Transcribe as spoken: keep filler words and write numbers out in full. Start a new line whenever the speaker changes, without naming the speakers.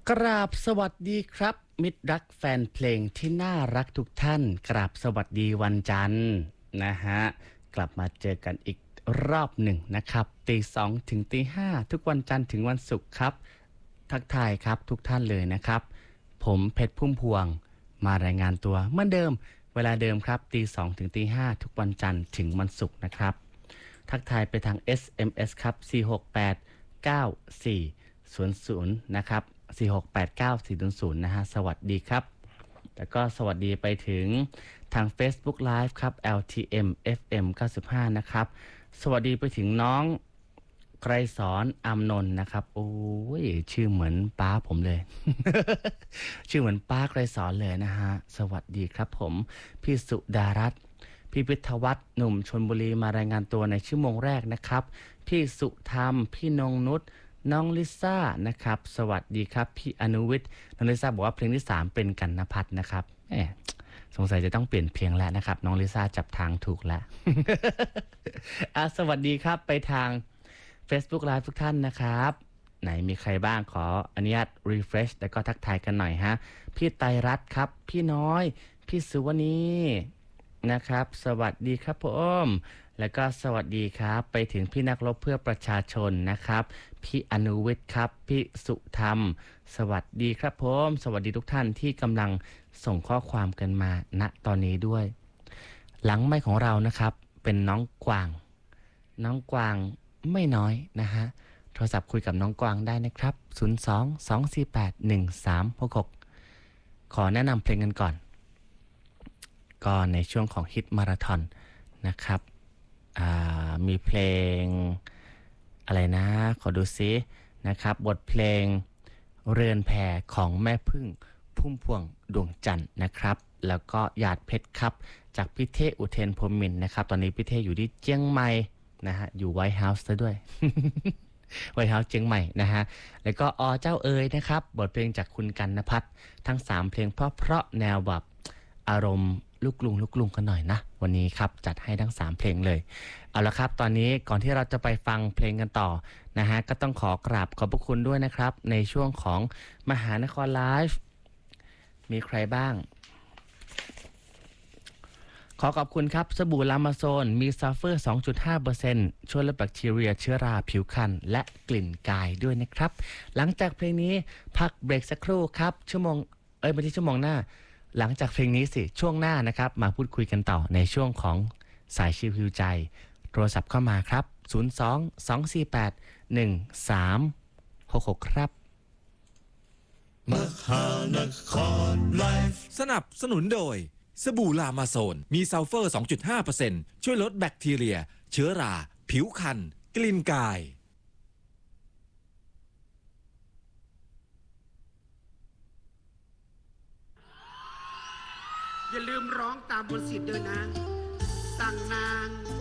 กราบสวัสดีครับมิตรรักแฟนเพลงที่น่ารักทุกท่านกราบสวัสดีวันจันทร์นะฮะกลับมาเจอกันอีกรอบหนึ่งนะครับตีสองถึงตีห้าทุกวันจันทร์ถึงวันศุกร์ครับทักทายครับทุกท่านเลยนะครับผมเพชรพุ่มพวงมารายงานตัวเหมือนเดิมเวลาเดิมครับตีสองถึงตีห้าทุกวันจันทร์ถึงวันศุกร์นะครับทักทายไปทาง เอส เอ็ม เอส ครับสี่หกแปด เก้า สี่ ศูนย์ ศูนย์นะครับสี่ หก แปด เก้า สี่ ศูนย์ ศูนย์นะฮะสวัสดีครับแล้วก็สวัสดีไปถึงทาง Facebook Live ครับ แอล ที เอ็ม เอฟ เอ็ม เก้าสิบห้านะครับสวัสดีไปถึงน้องไกรสอนอำนนท์นะครับโอ้ยชื่อเหมือนป้าผมเลย ชื่อเหมือนป้าไกรสอนเลยนะฮะสวัสดีครับผมพี่สุดารัตน์พี่พิทวัฒน์หนุ่มชลบุรีมารายงานตัวในชั่วโมงแรกนะครับพี่สุธรรมพี่นงนุชน้องลิซ่านะครับสวัสดีครับพี่อนุวิทย์น้องลิซ่าบอกว่าเพลงที่สามเป็นกันนภัทรนะครับแหมสงสัยจะต้องเปลี่ยนเพลงแล้วนะครับน้องลิซ่าจับทางถูกแล้ว อ่ะสวัสดีครับไปทาง Facebook Live ทุกท่านนะครับไหนมีใครบ้างขออนุญาต refresh แล้วก็ทักทายกันหน่อยฮะพี่ไตรรัตน์ครับพี่น้อยพี่สุวนีนะครับสวัสดีครับผมแล้วก็สวัสดีครับไปถึงพี่นักรบเพื่อประชาชนนะครับพี่อนุวิทย์ครับพี่สุธรรมสวัสดีครับผมสวัสดีทุกท่านที่กำลังส่งข้อความกันมาณตอนนี้ด้วยหลังไมค์ของเรานะครับเป็นน้องกวางน้องกวางไม่น้อยนะฮะโทรศัพท์คุยกับน้องกวางได้นะครับศูนย์ สอง สอง สี่ แปด หนึ่ง สาม หก หกขอแนะนำเพลงกันก่อนก็ในช่วงของฮิตมาราธอนนะครับมีเพลงอะไรนะขอดูซินะครับบทเพลงเรือนแพของแม่พึ่งพุ่มพวงดวงจันทร์นะครับแล้วก็หยาดเพชรครับจากพี่เทอุเทนพรหมินทร์นะครับตอนนี้พี่เทอยู่ที่เจียงใหม่นะฮะอยู่ไวท์เฮาส์ซะด้วย ไวท์เฮาส์เจียงใหม่นะฮะแล้วก็อเจ้าเอ๋ยนะครับบทเพลงจากคุณกันนภัทรทั้งสามเพลงเพราะๆแนวแบบอารมณ์ลูกกรุงลูกกรุงกันหน่อยนะวันนี้ครับจัดให้ทั้งสามเพลงเลยเอาละครับตอนนี้ก่อนที่เราจะไปฟังเพลงกันต่อนะฮะก็ต้องขอกราบขอบพระคุณด้วยนะครับในช่วงของมหานครไลฟ์มีใครบ้างขอขอบคุณครับสบู่ลามาโซนมีซัลเฟอร์ สองจุดห้าเปอร์เซ็นต์ ช่วยลดแบคทีเรียเชื้อราผิวคันและกลิ่นกายด้วยนะครับหลังจากเพลงนี้พักเบรกสักครู่ครับชั่วโมงเอ้ยไม่ใช่ชั่วโมงหน้าหลังจากเพลงนี้สิช่วงหน้านะครับมาพูดคุยกันต่อในช่วงของสายชิลฮิวใจโทรศัพท์เข้ามาครับศูนย์ สอง สอง สี่ แปด หนึ่ง สาม หก หกครับ
มหานครไลฟ์สนับสนุนโดยสบู่ลามาโซนมีซัลเฟอร์ สองจุดห้าเปอร์เซ็นต์ ช่วยลดแบคทีเรียเชื้อราผิวคันกลิ่นกาย
อย่าลืมร้องตามบทสิทธิ์ด้วยนะสั่งนาง